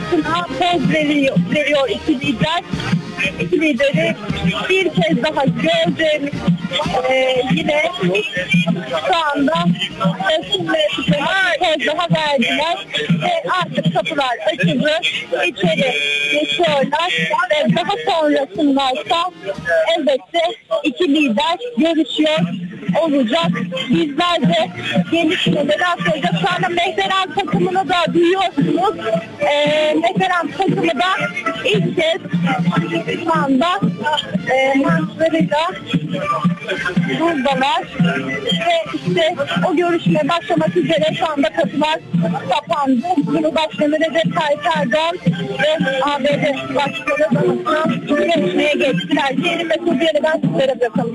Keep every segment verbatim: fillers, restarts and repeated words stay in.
fotoğrafına poz veriyor, veriyor iki lider. İki lideri bir kez daha göreceğimiz e, yine şu anda resimle bir kez daha verdiler ve artık kapılar açıldı. İçeri geçiyorlar ve daha sonrasındaysa elbette iki lider görüşüyor olacak. Bizler de gelişmeleri aktaracağız. Şu anda Mehteran takımını da duyuyorsunuz. Ee, Mehteran takımı da ilk kez şu anda e, maçlarıyla buradalar. Ve işte o görüşme başlamak üzere şu anda kapılar kapandı. Cumhurbaşkanı Recep Tayyip Erdoğan ve A B D Başkanı Donald Trump görüşmeye geçtiler. Diyelim ve sözü yeniden sizlere bırakalım.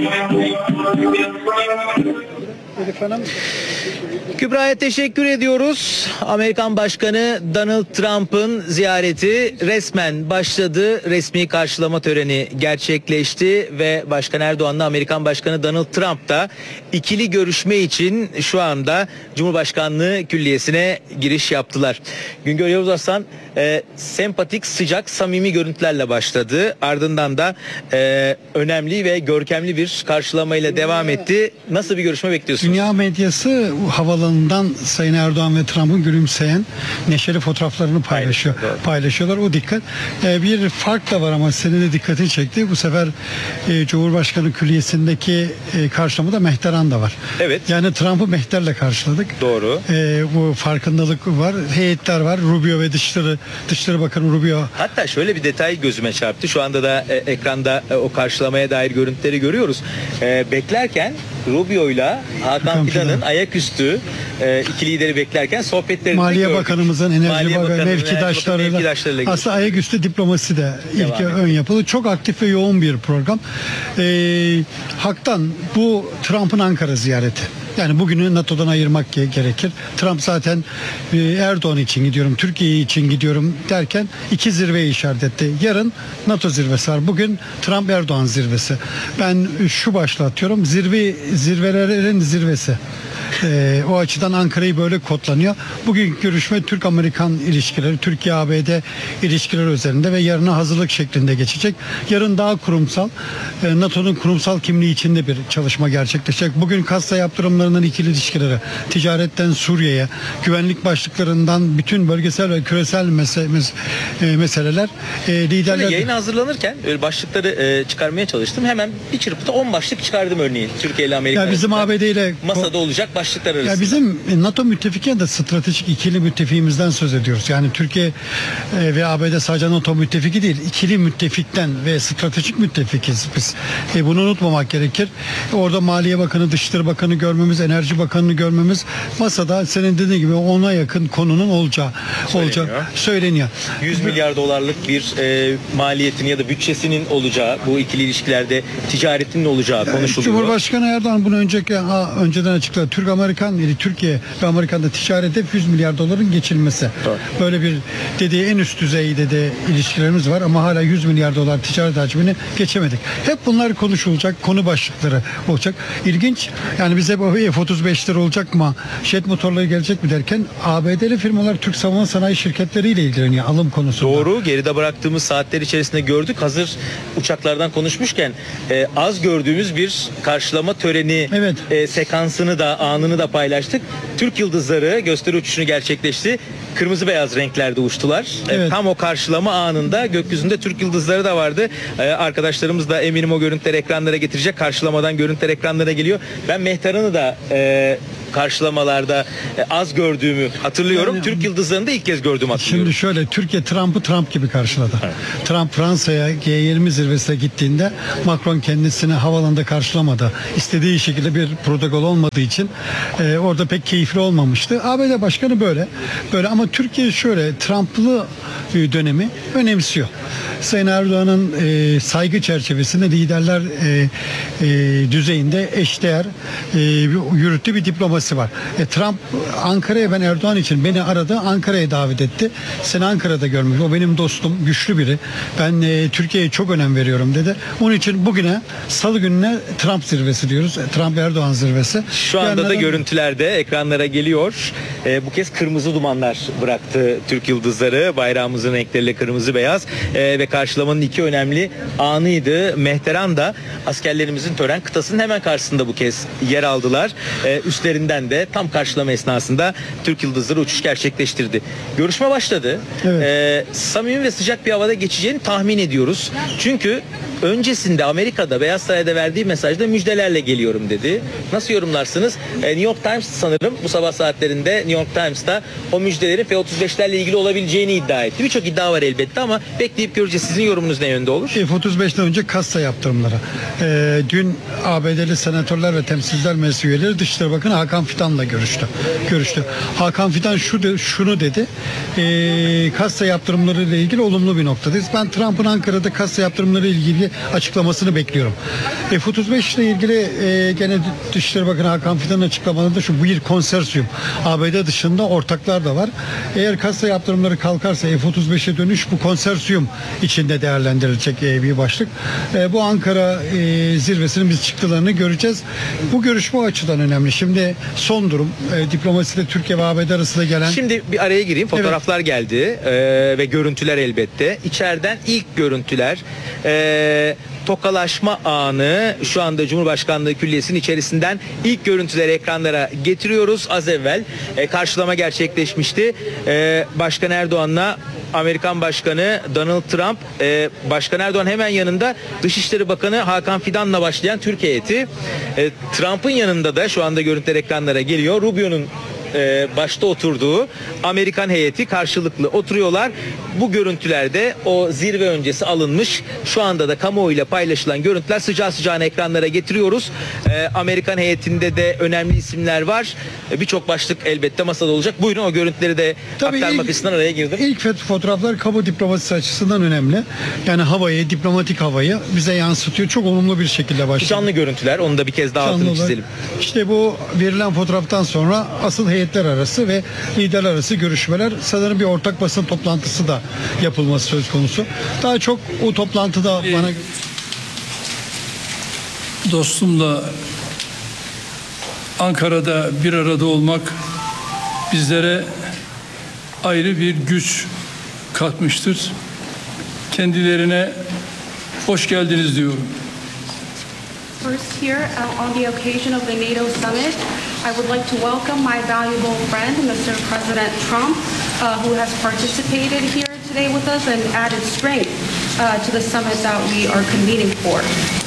Kübra'ya teşekkür ediyoruz. Amerikan Başkanı Donald Trump'ın ziyareti resmen başladı. Resmi karşılama töreni gerçekleşti ve Başkan Erdoğan'la Amerikan Başkanı Donald Trump da ikili görüşme için şu anda Cumhurbaşkanlığı Külliyesi'ne giriş yaptılar. Güngör Yavuz Aslan e, sempatik, sıcak, samimi görüntülerle başladı. Ardından da e, önemli ve görkemli bir karşılamayla devam etti. Nasıl bir görüşme bekliyorsunuz? Dünya medyası havalanından Sayın Erdoğan ve Trump'ın gülümseyen neşeli fotoğraflarını paylaşıyor. Aynen, paylaşıyorlar. O dikkat. Ee, bir fark da var ama senin de dikkatini çekti. Bu sefer e, Cumhurbaşkanı Külliyesi'ndeki e, karşılamada Mehteran da var. Evet. Yani Trump'ı Mehter'le karşıladık. Doğru. E, bu farkındalık var. Heyetler var. Rubio ve Dışişleri, Dışişleri Bakanı Rubio. Hatta şöyle bir detay gözüme çarptı. Şu anda da e, ekranda e, o karşılamaya dair görüntüleri görüyoruz. E, beklerken Rubio'yla Hakan Hakan Fidan'ın Fidan. ayaküstü e, iki lideri beklerken sohbetlerini Maliye gördük. Bakanımızın, Enerji Maliye Bakanı, Bakanı'nın, mevkidaşlarıyla, mevkidaşlarıyla aslında ayaküstü diplomasi de ilk Devam ön yapıldı. Çok aktif ve yoğun bir program. Ee, haktan bu Trump'ın Ankara ziyareti. Yani bugünü NATO'dan ayırmak ge- gerekir. Trump zaten e, Erdoğan için gidiyorum, Türkiye için gidiyorum derken iki zirveyi işaret etti. Yarın NATO zirvesi var. Bugün Trump Erdoğan zirvesi. Ben şu başlığı atıyorum. Zirve zirvelerin zirvesi. Ee, o açıdan Ankara'yı böyle kodlanıyor. Bugün görüşme Türk-Amerikan ilişkileri, Türkiye-A B D ilişkileri üzerinde ve yarına hazırlık şeklinde geçecek. Yarın daha kurumsal, e, NATO'nun kurumsal kimliği içinde bir çalışma gerçekleşecek. Bugün kassa yaptırımlarının ikili ilişkileri, ticaretten Suriye'ye, güvenlik başlıklarından bütün bölgesel ve küresel mese- mes- e, meseleler e, liderler... Şöyle yayına hazırlanırken öyle başlıkları e, çıkarmaya çalıştım. Hemen bir çırpıda on başlık çıkardım örneğin. Türkiye ile Amerika Ya bizim A B D ile masada olacak başlıklar arasında. Ya bizim NATO müttefiki de stratejik ikili müttefiğimizden söz ediyoruz. Yani Türkiye e, ve A B D sadece NATO müttefiki değil, ikili müttefikten ve stratejik müttefikiz biz. E, bunu unutmamak gerekir. Orada Maliye Bakanı, Dışişleri Bakanı görmemiz, Enerji Bakanı'nı görmemiz masada senin dediğin gibi ona yakın konunun olacağı Söyleniyor. olacağı söyleniyor. yüz milyar dolarlık bir e, maliyetini ya da bütçesinin olacağı, bu ikili ilişkilerde ticaretinin olacağı konuşuluyor. Cumhurbaşkanı Erdoğan bunu önceki ha, önceden açıkladı. Türk-Amerikan, yani Türkiye ve Amerika'da ticaret hep yüz milyar doların geçilmesi. Evet. Böyle bir dediği en üst düzeyde de ilişkilerimiz var ama hala yüz milyar dolar ticaret hacmini geçemedik. Hep bunlar konuşulacak, konu başlıkları olacak. İlginç. Yani bize bu F otuz beşler olacak mı? Jet motorları gelecek mi derken A B D'li firmalar Türk savunma sanayi şirketleriyle ilgileniyor alım konusunda. Doğru. Geride bıraktığımız saatler içerisinde gördük. Hazır uçaklardan konuşmuşken e, az gördüğümüz bir karşılama töreni Evet. e, sekansını da anını da paylaştık. Türk yıldızları gösteri uçuşunu gerçekleşti. Kırmızı beyaz renklerde uçtular. E, Evet. tam o karşılama anında gökyüzünde Türk yıldızları da vardı. E, arkadaşlarımız da eminim o görüntüleri ekranlara getirecek. Karşılamadan görüntüler ekranlara geliyor. Ben Mehter'ını da e, karşılamalarda e, az gördüğümü hatırlıyorum. Yani- Türk yıldızlarını da ilk kez gördüğümü hatırlıyorum. Şimdi şöyle, Türkiye Trump'ı Trump gibi karşıladı. Trump Fransa'ya G yirmi zirvesine gittiğinde Macron kendisini havalanda karşılamadı. İstediği şekilde bir protokol olmadığı için e, orada pek keyifli olmamıştı. A B D Başkanı böyle. Böyle ama Türkiye şöyle Trump'lı e, dönemi önemsiyor. Sayın Erdoğan'ın e, saygı çerçevesinde liderler e, e, düzeyinde eşdeğer e, yürüttüğü bir diplomasi var. E, Trump Ankara'ya, ben Erdoğan için beni aradı, Ankara'ya davet etti. Seni Ankara'da görmüş. O benim dostum, güçlü biri. Ben e, Türkiye'ye çok önem veriyorum dedi. Onun için bugüne, Salı gününe Trump zirvesi diyoruz. Trump Erdoğan zirvesi. Şu anda Yarına da görüntüler de ekranlara geliyor. E, bu kez kırmızı dumanlar bıraktı Türk yıldızları. Bayrağımızın renkleriyle kırmızı beyaz e, ve karşılamanın iki önemli anıydı. Mehteran da askerlerimizin tören kıtasının hemen karşısında bu kez yer aldılar. E, üstlerinden de tam karşılama esnasında Türk yıldızları uçuş gerçekleştirdi. Görüşme başladı. Evet. E, samimi ve sıcak bir havada geçeceğini tahmin ediyoruz. Çünkü öncesinde Amerika'da Beyaz Saray'da verdiği mesajda müjdelerle geliyorum dedi. Nasıl yorumlarsınız? E, New York Times sanırım bu sabah saatlerinde New York Times'ta o müjdelerin F otuz beşlerle ilgili olabileceğini iddia etti. Birçok iddia var elbette ama bekleyip göreceğiz. Sizin yorumunuz ne yönde olur? F otuz beşten önce kassa yaptırımları. Ee, dün A B D'li senatörler ve temsilciler meclisi üyeleri Dışişleri Bakanı Hakan Fidan'la görüştü. Görüştü. Hakan Fidan şu de, şunu dedi. E, kassa yaptırımları ile ilgili olumlu bir noktadayız. Ben Trump'ın Ankara'da kassa yaptırımları ile ilgili açıklamasını bekliyorum. F otuz beş ile ilgili e, gene Dışişleri Bakanı Hakan Fidan'ın açıklamalarında şu, bu bir konsorsiyum. A B D dışında ortaklar da var. Eğer kassa yaptırımları kalkarsa F otuz beşe dönüş bu konsorsiyum içinde değerlendirilecek e, bir başlık. E, bu Ankara e, zirvesinin biz çıktılarını göreceğiz. Bu görüşme o açıdan önemli. Şimdi son durum e, diplomaside Türkiye ve A B D arasında gelen. Şimdi bir araya gireyim. Fotoğraflar evet. geldi e, ve görüntüler elbette. İçeriden ilk görüntüler e, tokalaşma anı şu anda Cumhurbaşkanlığı Külliyesi'nin içerisinden ilk görüntüleri ekranlara getiriyoruz. Az evvel e, karşılama gerçekleşmişti. E, Başkan Erdoğan'la Amerikan Başkanı Donald Trump, e, Başkan Erdoğan hemen yanında Dışişleri Bakanı Hakan Fidan'la başlayan Türk heyeti. E, Trump'ın yanında da şu anda görüntüler ekranlara geliyor. Rubio'nun e, başta oturduğu Amerikan heyeti karşılıklı oturuyorlar. Bu görüntülerde o zirve öncesi alınmış. Şu anda da kamuoyuyla paylaşılan görüntüler sıcağı sıcağına ekranlara getiriyoruz. E, Amerikan heyetinde de önemli isimler var. E, Birçok başlık elbette masada olacak. Buyurun, o görüntüleri de Tabii aktarmak ilk, açısından araya girdim. İlk fotoğraflar kamu diplomasisi açısından önemli. Yani havayı, diplomatik havayı bize yansıtıyor. Çok olumlu bir şekilde başlıyor. Canlı görüntüler. Onu da bir kez daha altını çizelim. İşte bu verilen fotoğraftan sonra asıl heyetler arası ve liderler arası görüşmeler, sanırım bir ortak basın toplantısı da yapılması söz konusu. Daha çok o toplantıda bana dostumla Ankara'da bir arada olmak bizlere ayrı bir güç katmıştır. Kendilerine hoş geldiniz diyorum. First, here uh, on the occasion of the NATO summit, I would like to welcome my valuable friend, Mister President Trump, uh, who has participated here today with us and added strength uh, to the summit that we are convening for.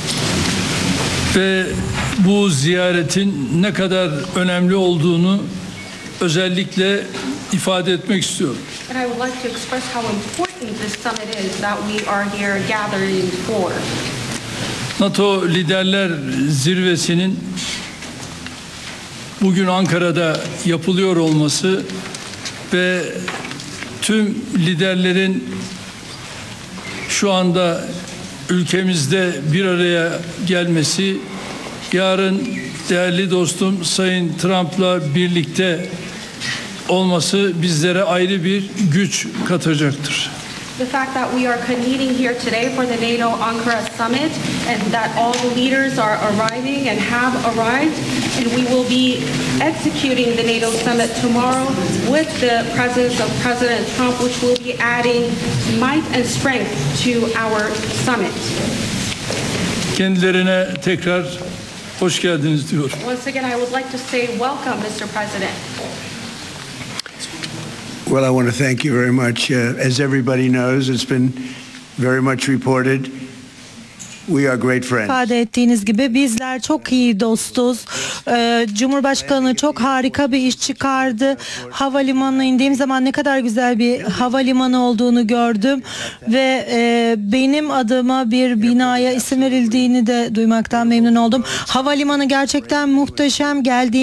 Ve bu ziyaretin ne kadar önemli olduğunu özellikle ifade etmek istiyorum. And I would like to express how important this summit is that we are here gathering for. NATO Liderler Zirvesi'nin bugün Ankara'da yapılıyor olması ve tüm liderlerin şu anda ülkemizde bir araya gelmesi, yarın değerli dostum Sayın Trump'la birlikte olması bizlere ayrı bir güç katacaktır. The fact that we are convening here today for the NATO Ankara summit and that all the leaders are arriving and have arrived, and we will be executing the NATO summit tomorrow with the presence of President Trump, which will be adding might and strength to our summit. Kendilerine tekrar hoş geldiniz diyorum. Once again, I would like to say welcome, Mister President. Well, I want to thank you very much. Uh, as everybody knows, it's been very much reported. We are great friends. İfade ettiğiniz gibi bizler çok iyi dostuz. Ee, Cumhurbaşkanı çok harika bir iş çıkardı. Havalimanına indiğim zaman ne kadar güzel bir havalimanı olduğunu gördüm ve e, benim adıma bir binaya isim verildiğini de duymaktan memnun oldum. Havalimanı gerçekten muhteşem. Geldiğim